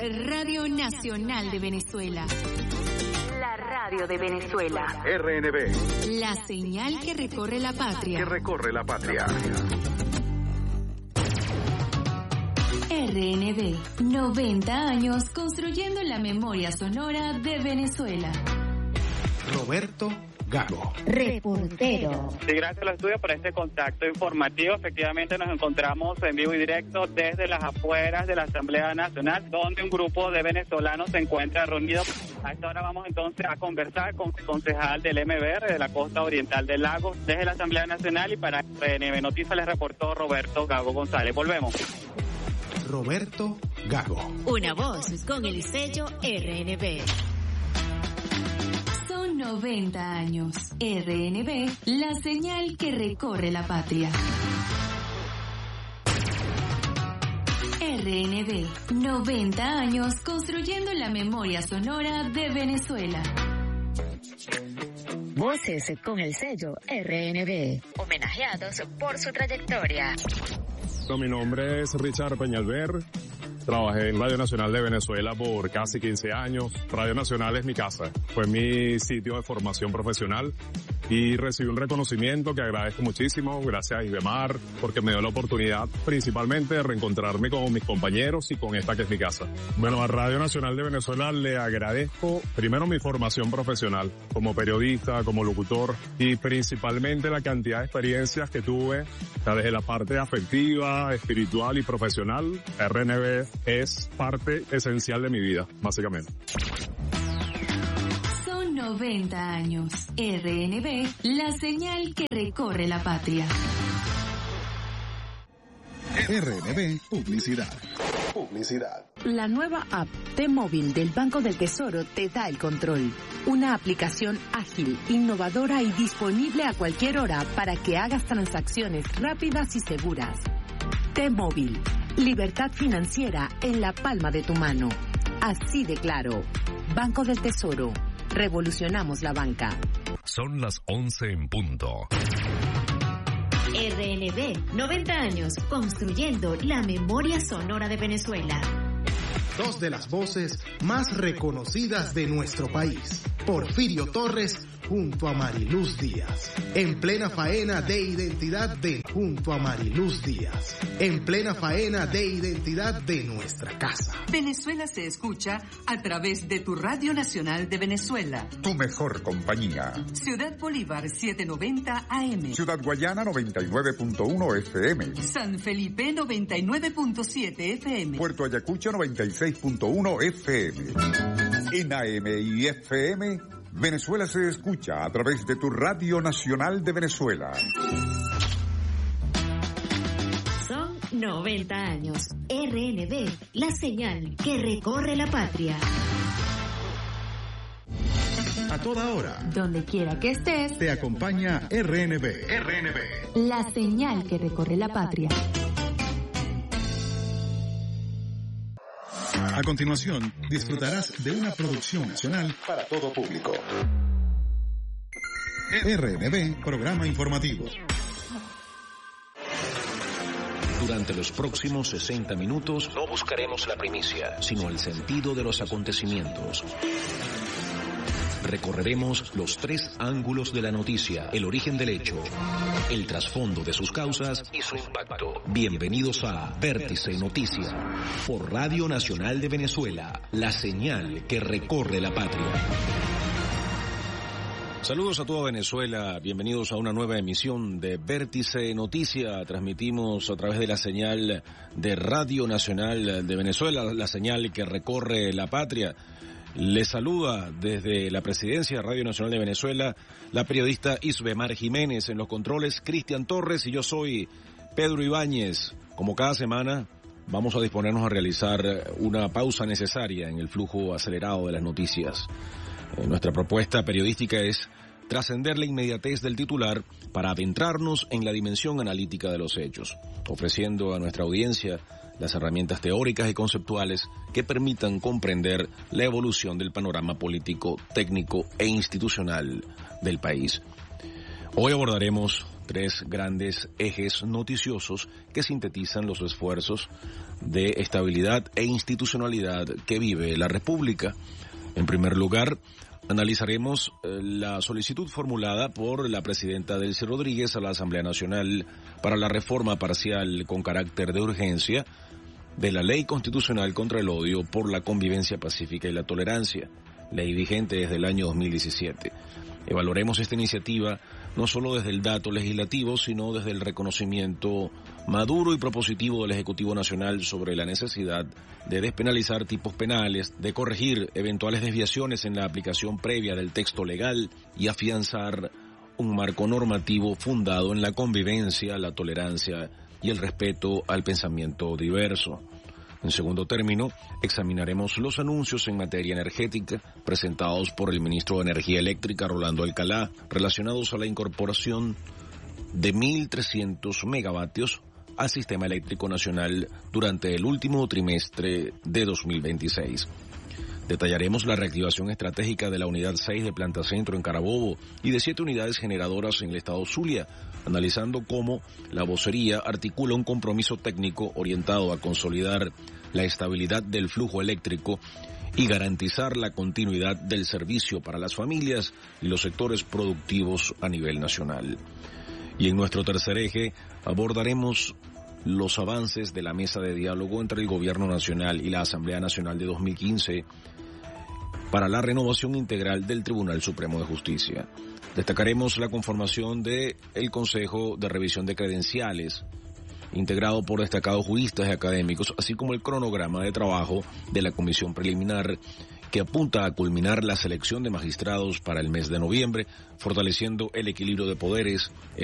Radio Nacional de Venezuela. La radio de Venezuela. RNB. La señal que recorre la patria. Que recorre la patria. RNB, 90 años construyendo la memoria sonora de Venezuela. Roberto Gago, reportero. Sí, gracias a los estudios por este contacto informativo. Efectivamente nos encontramos en vivo y directo desde las afueras de la Asamblea Nacional, donde un grupo de venezolanos se encuentra reunido. A esta hora vamos entonces a conversar con el concejal del MBR de la costa oriental del lago desde la Asamblea Nacional, y para RNB Noticias les reportó Roberto Gago González. Volvemos. Roberto Gago. Una voz con el sello RNB. Son 90 años. RNB, la señal que recorre la patria. RNB, 90 años construyendo la memoria sonora de Venezuela. Voces con el sello RNB, homenajeados por su trayectoria. Mi nombre es Richard Peñalver. Trabajé en Radio Nacional de Venezuela por casi 15 años. Radio Nacional es mi casa. Fue mi sitio de formación profesional y recibí un reconocimiento que agradezco muchísimo. Gracias a Isbemar, porque me dio la oportunidad principalmente de reencontrarme con mis compañeros y con esta que es mi casa. Bueno, a Radio Nacional de Venezuela le agradezco primero mi formación profesional como periodista, como locutor, y principalmente la cantidad de experiencias que tuve, desde la parte afectiva, espiritual y profesional. RNB es parte esencial de mi vida, básicamente. Son 90 años. RNB, la señal que recorre la patria. RNB Publicidad. La nueva app T-Móvil del Banco del Tesoro te da el control. Una aplicación ágil, innovadora y disponible a cualquier hora para que hagas transacciones rápidas y seguras. T-Móvil. Libertad financiera en la palma de tu mano. Así de claro. Banco del Tesoro. Revolucionamos la banca. Son las 11 en punto. RNB, 90 años construyendo la memoria sonora de Venezuela. Dos de las voces más reconocidas de nuestro país. Porfirio Torres junto a Mariluz Díaz. En plena faena de identidad junto a Mariluz Díaz. En plena faena de identidad de nuestra casa. Venezuela se escucha a través de tu Radio Nacional de Venezuela. Tu mejor compañía. Ciudad Bolívar 790 AM. Ciudad Guayana 99.1 FM. San Felipe 99.7 FM. Puerto Ayacucho 96.1 FM. En AM y FM, Venezuela se escucha a través de tu Radio Nacional de Venezuela. Son 90 años. RNB, la señal que recorre la patria. A toda hora, donde quiera que estés, te acompaña RNB. La señal que recorre la patria. A continuación, disfrutarás de una producción nacional para todo público. RNB, programa informativo. Durante los próximos 60 minutos no buscaremos la primicia, sino el sentido de los acontecimientos. Recorreremos los tres ángulos de la noticia, el origen del hecho, el trasfondo de sus causas y su impacto. Bienvenidos a Vértice Noticias, por Radio Nacional de Venezuela, la señal que recorre la patria. Saludos a toda Venezuela, bienvenidos a una nueva emisión de Vértice Noticia. Transmitimos a través de la señal de Radio Nacional de Venezuela, la señal que recorre la patria. Les saluda desde la presidencia de Radio Nacional de Venezuela la periodista Isbemar Jiménez, en los controles Cristian Torres y yo soy Pedro Ibáñez. Como cada semana vamos a disponernos a realizar una pausa necesaria en el flujo acelerado de las noticias. Nuestra propuesta periodística es trascender la inmediatez del titular para adentrarnos en la dimensión analítica de los hechos, ofreciendo a nuestra audiencia las herramientas teóricas y conceptuales que permitan comprender la evolución del panorama político, técnico e institucional del país. Hoy abordaremos 3 grandes ejes noticiosos que sintetizan los esfuerzos de estabilidad e institucionalidad que vive la República. En primer lugar, analizaremos la solicitud formulada por la presidenta Delcy Rodríguez a la Asamblea Nacional para la reforma parcial con carácter de urgencia de la Ley Constitucional contra el Odio por la Convivencia Pacífica y la Tolerancia, ley vigente desde el año 2017. Evaluaremos esta iniciativa no solo desde el dato legislativo, sino desde el reconocimiento maduro y propositivo del Ejecutivo Nacional sobre la necesidad de despenalizar tipos penales, de corregir eventuales desviaciones en la aplicación previa del texto legal y afianzar un marco normativo fundado en la convivencia, la tolerancia y el respeto al pensamiento diverso. En segundo término, examinaremos los anuncios en materia energética presentados por el ministro de Energía Eléctrica, Rolando Alcalá, relacionados a la incorporación de 1.300 megavatios al sistema eléctrico nacional durante el último trimestre de 2026. Detallaremos la reactivación estratégica de la Unidad 6 de Planta Centro en Carabobo y de 7 unidades generadoras en el estado Zulia, analizando cómo la vocería articula un compromiso técnico orientado a consolidar la estabilidad del flujo eléctrico y garantizar la continuidad del servicio para las familias y los sectores productivos a nivel nacional. Y en nuestro tercer eje abordaremos los avances de la mesa de diálogo entre el Gobierno Nacional y la Asamblea Nacional de 2015 para la renovación integral del Tribunal Supremo de Justicia. Destacaremos la conformación del Consejo de Revisión de Credenciales, integrado por destacados juristas y académicos, así como el cronograma de trabajo de la Comisión Preliminar, que apunta a culminar la selección de magistrados para el mes de noviembre, fortaleciendo el equilibrio de poderes